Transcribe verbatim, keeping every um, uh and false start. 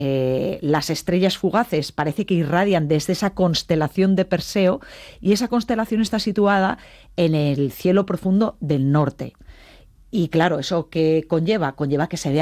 eh, las estrellas fugaces parece que irradian desde esa constelación de Perseo, y esa constelación está situada en el cielo profundo del norte. Y claro, ¿eso qué conlleva? Conlleva que se vea